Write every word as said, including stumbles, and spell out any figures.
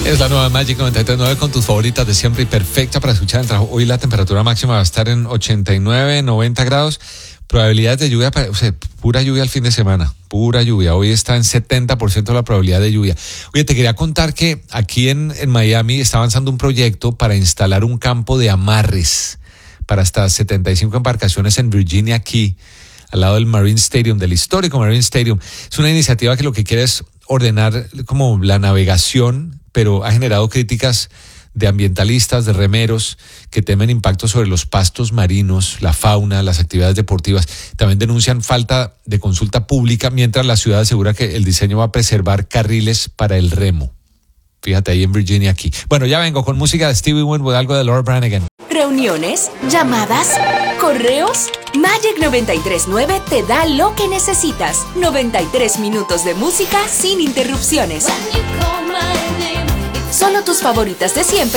Es la nueva Magic noventa y tres punto nueve con tus favoritas de siempre y perfecta para escuchar en trabajo. Hoy la temperatura máxima va a estar en ochenta y nueve, noventa grados. Probabilidades de lluvia, o sea, pura lluvia al fin de semana, pura lluvia. Hoy está en setenta por ciento la probabilidad de lluvia. Oye, te quería contar que aquí en, en Miami está avanzando un proyecto para instalar un campo de amarres para hasta setenta y cinco embarcaciones en Virginia Key, al lado del Marine Stadium, del histórico Marine Stadium. Es una iniciativa que lo que quiere es ordenar como la navegación, pero ha generado críticas de ambientalistas, de remeros, que temen impactos sobre los pastos marinos, la fauna, las actividades deportivas. También denuncian falta de consulta pública, mientras la ciudad asegura que el diseño va a preservar carriles para el remo. Fíjate ahí en Virginia aquí. Bueno, ya vengo con música de Stevie Wonder, algo de Laura Branigan. Reuniones, llamadas, correos. Magic noventa y tres punto nueve te da lo que necesitas. noventa y tres minutos de música sin interrupciones. Solo tus favoritas de siempre.